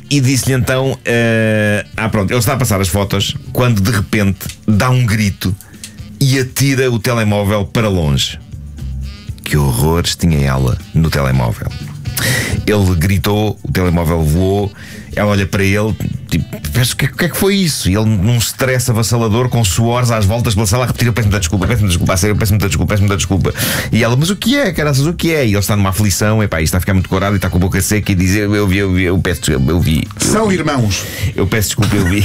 E disse-lhe então: pronto, ele está a passar as fotos quando de repente dá um grito e atira o telemóvel para longe. Que horrores tinha ela no telemóvel. Ele gritou, o telemóvel voou. Ela olha para ele, tipo, o que é que foi isso? E ele, num stress avassalador, com suores às voltas pela sala, a repetir: eu peço muita desculpa, a sério, eu peço muita desculpa. E ela: mas o que é, caraças, o que é? E ele está numa aflição, epá, isto está a ficar muito corado e está com a boca seca, e diz: eu peço desculpa, eu vi. São irmãos. Eu peço desculpa, eu vi.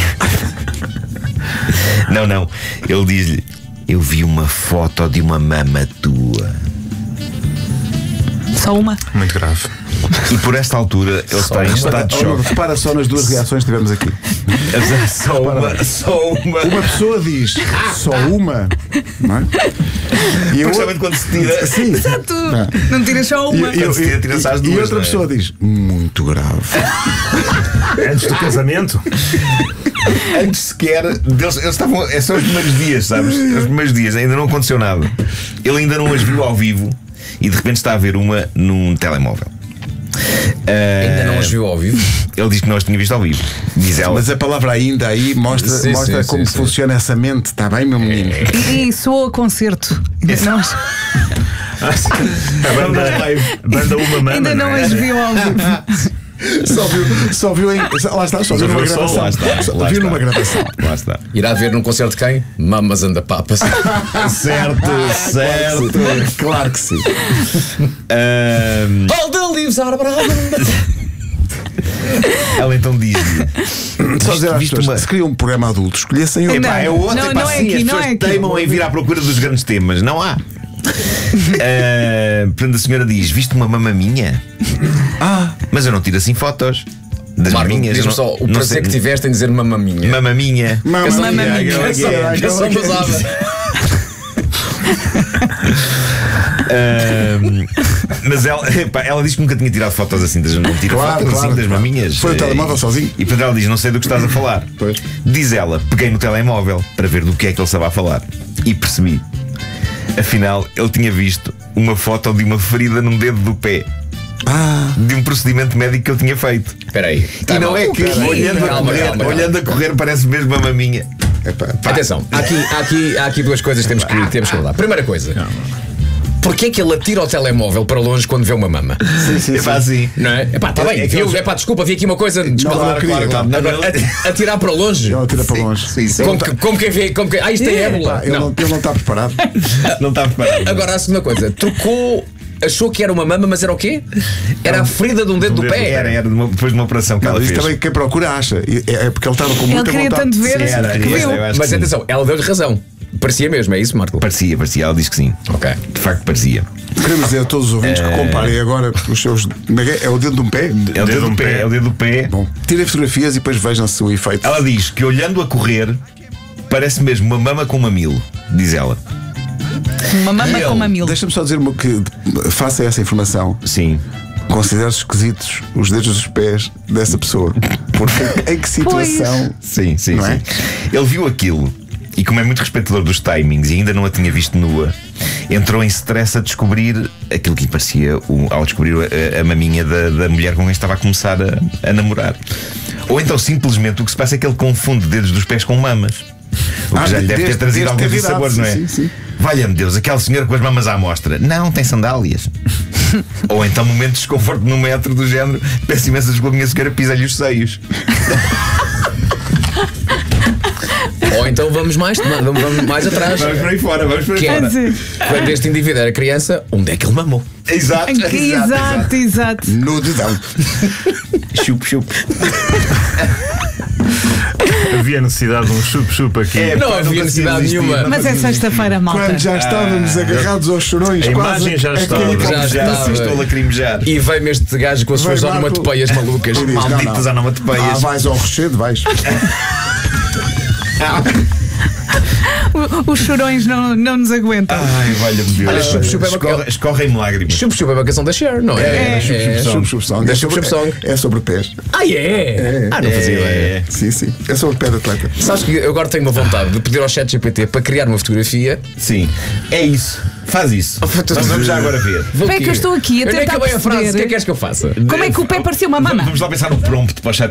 Não, ele diz-lhe: eu vi uma foto de uma mama tua. Só uma? Muito grave. E por esta altura ele está em estado de choque. Repara só nas duas reações que tivemos aqui. Só uma. Uma pessoa diz só uma, não é? E Principalmente quando se tira. Sim. Exato. Não tiras só uma. Quando se tira-se às duas, e outra não é? pessoa diz muito grave. Antes do casamento? Antes sequer eles estavam. São os primeiros dias, sabes? Os primeiros dias, ainda não aconteceu nada. Ele ainda não as viu ao vivo e de repente está a ver uma num telemóvel. Ainda não as viu ao vivo? Ele diz que não as tinha visto ao vivo. Diz ela. Mas a palavra ainda aí mostra como funciona essa mente, está bem, meu menino? E soa concerto. Não, Banda uma mama. ainda não as viu ao vivo. Só viu em. Lá está, só viu numa gravação. Lá Viu está. numa gravação. Lá está. Irá ver num concerto de quem? Mamas and the Papas. Certo. Claro que sim. All the leaves are brown. Ela então diz-lhe: Só dizer às Viste pessoas, uma- se queria um programa adultos, escolhessem outro. Epá, é outro. Não, Epá, não é sim, aqui, as não pessoas é aqui. teimam em vir à procura dos grandes temas. Não há. Portanto, a senhora diz: viste uma mama minha? Mas eu não tiro assim fotos das Marco, maminhas. diz-me só o prazer que tiveste em dizer mamaminha. Mamaminha. Mamaminha. Eu só basava. Mas ela diz que nunca tinha tirado fotos assim. Não tira fotos assim das maminhas. Foi o telemóvel sozinho. E portanto ela diz: não sei do que estás a falar. Pois. Diz ela: peguei no telemóvel para ver do que é que ele estava a falar. E percebi. Afinal, ele tinha visto uma foto de uma ferida num dedo do pé. De um procedimento médico que eu tinha feito. Espera aí. E não é que olhando a correr parece mesmo a maminha. Atenção, há aqui duas coisas que temos que falar. Primeira coisa. Porquê é que ele atira o telemóvel para longe quando vê uma mama? Sim. Assim. Não é? Epá, está bem, viu? Epá, desculpa, vi aqui uma coisa. Desculpa. Claro. Agora, atirar para longe? Ela tira para longe. Sim. Como quem vê. Isto é ébola. Ele não está preparado. Não está preparado. Agora a segunda coisa, trocou. Achou que era uma mama, mas era o quê? Era a ferida de um dedo do pé. Era depois de uma operação que ela Isso fez. também quem procura acha. É porque ele estava com Ele muita queria vontade. tanto ver que viu. Eu acho Mas que sim. atenção, ela deu-lhe razão. Parecia mesmo, é isso, Marco? Parecia, ela diz que sim. Ok. De facto parecia. Queremos dizer a todos os ouvintes que comparem agora os seus. É o dedo de um pé? É o dedo do pé, é o dedo do pé. Bom, tirem fotografias e depois vejam-se o efeito. Ela diz que olhando a correr parece mesmo uma mama com mamilo. Diz ela. Uma mama com mamilo. Deixa-me só dizer que faça essa informação. Sim. Considero esquisitos os dedos dos pés dessa pessoa. Porque em que situação. Sim. Não é? Ele viu aquilo e, como é muito respeitador dos timings e ainda não a tinha visto nua, entrou em stress a descobrir aquilo que lhe parecia ao descobrir a maminha da mulher com quem estava a começar a namorar. Ou então simplesmente o que se passa é que ele confunde dedos dos pés com mamas. O que já lhe deve ter trazido alguns dissabores, não é? Sim. Valha-me Deus, aquela senhora com as mamas à mostra. Não, tem sandálias. Ou então momento de desconforto no metro do género: peço imensa desculpa, a minha senhora, pisa-lhe os seios. Ou então vamos mais atrás. Vamos para aí fora. Que é, quando este indivíduo era criança, onde é que ele mamou? Exato. No dedão. Chup. Havia necessidade de um chup-chup aqui. Não havia necessidade nenhuma. Mas é sexta-feira, malta. Quando já estávamos agarrados aos chorões, A quase. imagem já estava. Já estava. Estou a lacrimejar. E veio-me este gajo com as suas Marco. onomatopeias malucas. Diz, Malditas onomatopeias. vais ao rochedo, vais. Os chorões não nos aguentam. Ai, valha-me Deus. Olha, chup-chup é Escorrem-me lágrimas. Chup-chup é uma canção da Cher, não é? Chup-chup song. Da Chup-chup song. É sobre pés. Ah, é? Ah, não fazia ideia. Sim. É sobre pé de atleta. Sabes que eu agora tenho uma vontade de pedir ao ChatGPT para criar uma fotografia. Sim. É isso. Faz isso. Vamos já agora ver. Como é que eu estou aqui a Eu nem tentar acabei a frase, o que é perceber que queres que eu faça? como é que o pé parecia uma mama? Vamos lá pensar no prompt para o chat